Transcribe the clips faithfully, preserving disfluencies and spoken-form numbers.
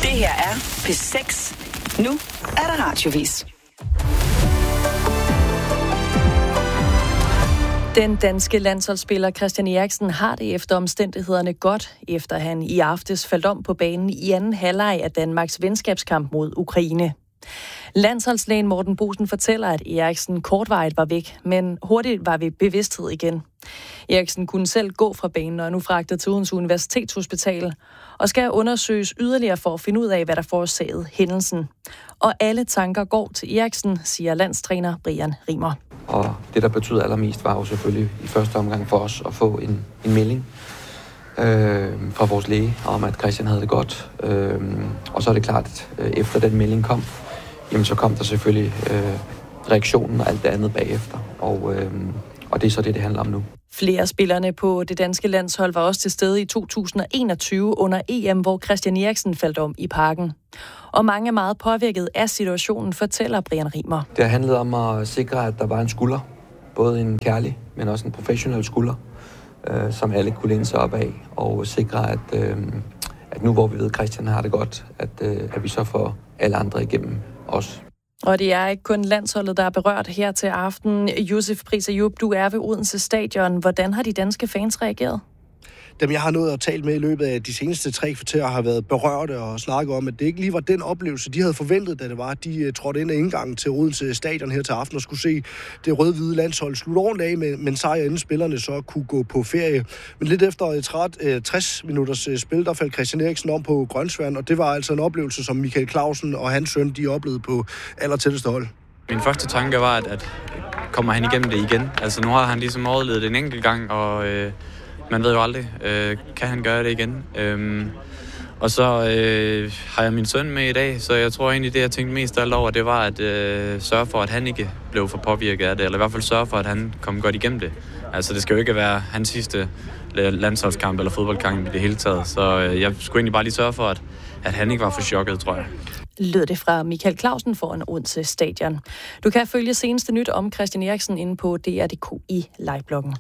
Det her er P seks. Nu er der radiovis. Den danske landsholdsspiller Christian Eriksen har det efter omstændighederne godt, efter han i aftes faldt om på banen i anden halvleg af Danmarks venskabskamp mod Ukraine. Landsholdslægen Morten Boesen fortæller, at Eriksen kortvarigt var væk, men hurtigt var ved bevidsthed igen. Eriksen kunne selv gå fra banen og er nu fragtet til Odense Universitetshospital og skal undersøges yderligere for at finde ud af, hvad der forårsagede hændelsen. Og alle tanker går til Eriksen, siger landstræner Brian Rimer. Og det, der betyder allermest, var jo selvfølgelig i første omgang for os at få en, en melding øh, fra vores læge om, at Christian havde det godt. Øh, og så er det klart, at øh, efter den melding kom, jamen så kom der selvfølgelig øh, reaktionen og alt det andet bagefter. Og, øh, og det er så det, det handler om nu. Flere spillerne på det danske landshold var også til stede i to tusind og enogtyve under E M, hvor Christian Eriksen faldt om i parken. Og mange er meget påvirket af situationen, fortæller Brian Rimer. Det handlede om at sikre, at der var en skulder. Både en kærlig, men også en professionel skulder, øh, som alle kunne læne sig op af. Og sikre, at, øh, at nu hvor vi ved, at Christian har det godt, at, øh, at vi så får alle andre igennem os. Og det er ikke kun landsholdet, der er berørt her til aften. Josef Pris Ayub, du er ved Odense Stadion. Hvordan har de danske fans reageret? Dem, jeg har nået at tale med i løbet af de seneste tre kvarterer, har været berørte og snakket om, at det ikke lige var den oplevelse, de havde forventet, da det var. De uh, trådte ind ad indgangen til Odense Stadion her til aften og skulle se det rød-hvide landshold slutte ordentligt af med, men sejr inden spillerne så kunne gå på ferie. Men lidt efter et tres minutters uh, spil, der faldt Christian Eriksen om på Grønsværen, og det var altså en oplevelse, som Michael Clausen og hans søn, de oplevede på allertætteste hold. Min første tanke var, at, at kommer han igennem det igen? Altså nu har han ligesom overlevet en enkelt gang, og øh, man ved jo aldrig, øh, kan han gøre det igen? Øhm, og så øh, har jeg min søn med i dag, så jeg tror egentlig, det jeg tænkte mest alt over, det var at øh, sørge for, at han ikke blev for påvirket af det, eller i hvert fald sørge for, at han kom godt igennem det. Altså det skal jo ikke være hans sidste landsholdskamp eller fodboldkamp i det hele taget, så øh, jeg skulle egentlig bare lige sørge for, at, at han ikke var for chokket, tror jeg. Lød det fra Michael Clausen foran Odense Stadion. Du kan følge seneste nyt om Christian Eriksen inde på D R punktum d k i livebloggen.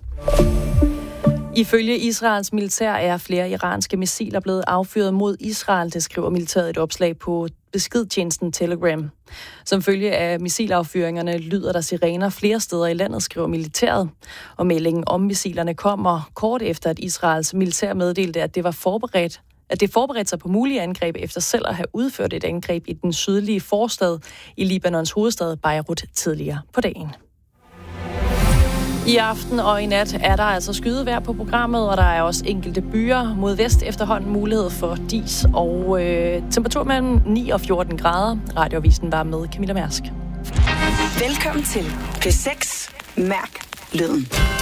Ifølge Israels militær er flere iranske missiler blevet affyret mod Israel, det skriver militæret et opslag på beskedtjenesten Telegram. Som følge af missilaffyringerne lyder der sirener flere steder i landet, skriver militæret. Og meldingen om missilerne kommer kort efter, at Israels militær meddelte, at det var forberedt at det forberedte sig på mulige angreb efter selv at have udført et angreb i den sydlige forstad i Libanons hovedstad Beirut tidligere på dagen. I aften og i nat er der altså skydevejr på programmet, og der er også enkelte byer mod vest efterhånden mulighed for dis og øh, temperatur mellem ni og fjorten grader. Radioavisen var med Camilla Mærsk. Velkommen til P seks. Mærk lyden.